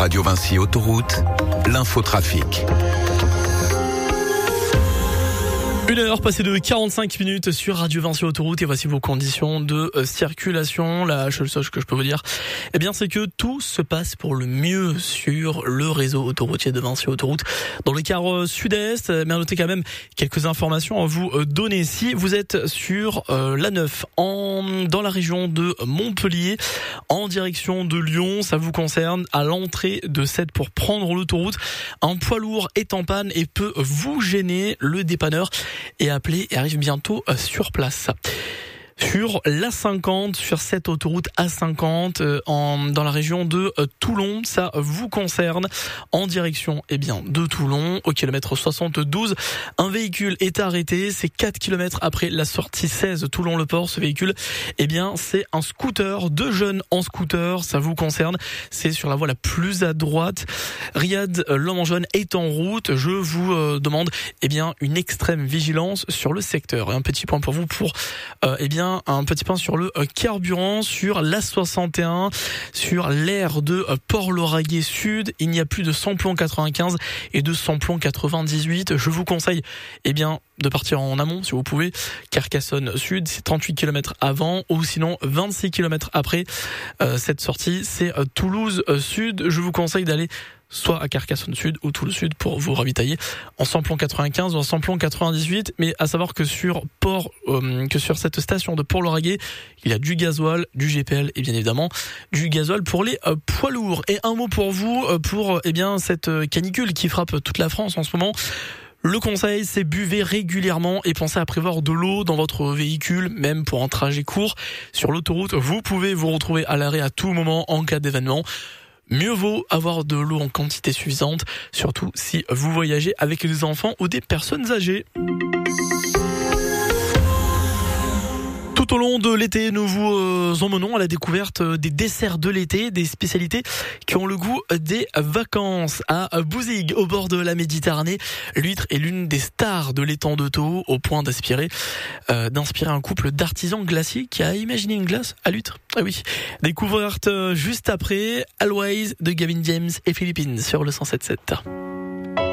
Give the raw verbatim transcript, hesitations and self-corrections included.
Radio Vinci Autoroute, l'infotrafic. Une heure passée de quarante-cinq minutes sur Radio Vinci Autoroute et voici vos conditions de euh, circulation. La seule chose que je peux vous dire, eh bien, c'est que tout se passe pour le mieux sur le réseau autoroutier de Vinci Autoroute. Dans le quart euh, sud-est, mais à noter quand même quelques informations à vous euh, donner. Si vous êtes sur euh, l'A neuf, en, dans la région de Montpellier, en direction de Lyon, ça vous concerne à l'entrée de cette pour prendre l'autoroute. Un poids lourd est en panne et peut vous gêner. Le dépanneur est appelé et arrive bientôt sur place. Sur l'A cinquante, sur cette autoroute A cinquante, euh, en, dans la région de euh, Toulon, ça vous concerne. En direction, eh bien, de Toulon, au kilomètre soixante-douze, un véhicule est arrêté. C'est quatre kilomètres après la sortie seize Toulon-le-Port. Ce véhicule, eh bien, c'est un scooter, deux jeunes en scooter, ça vous concerne. C'est sur la voie la plus à droite. Riyad, l'homme en jaune, est en route. Je vous euh, demande, eh bien, une extrême vigilance sur le secteur. Et un petit point pour vous pour, euh, eh bien, un petit point sur le carburant, sur l'A soixante et un, sur l'aire de Port-Lauragais Sud. Il n'y a plus de samplon quatre-vingt-quinze et de samplon quatre-vingt-dix-huit. Je vous conseille, eh bien, de partir en amont, si vous pouvez. Carcassonne Sud, c'est trente-huit kilomètres avant, ou sinon vingt-six kilomètres après euh, cette sortie, c'est euh, Toulouse Sud. Je vous conseille d'aller soit à Carcassonne Sud ou Toulouse Sud pour vous ravitailler en samplon quatre-vingt-quinze ou en samplon quatre-vingt-dix-huit. Mais à savoir que sur Port, euh, que sur cette station de Port-Lauragais, il y a du gasoil, du G P L et bien évidemment du gasoil pour les euh, poids lourds. Et un mot pour vous euh, pour eh bien cette canicule qui frappe toute la France en ce moment. Le conseil, c'est buvez régulièrement et pensez à prévoir de l'eau dans votre véhicule, même pour un trajet court. Sur l'autoroute, vous pouvez vous retrouver à l'arrêt à tout moment en cas d'événement. Mieux vaut avoir de l'eau en quantité suffisante, surtout si vous voyagez avec des enfants ou des personnes âgées. Tout au long de l'été, nous vous euh, emmenons à la découverte des desserts de l'été, des spécialités qui ont le goût des vacances. À Bouzigues, au bord de la Méditerranée, l'huître est l'une des stars de l'étang de Thau, au point d'inspirer, euh, d'inspirer un couple d'artisans glaciers qui a imaginé une glace à l'huître. Ah oui, découverte juste après Always de Gavin James et Philippines sur le cent sept sept.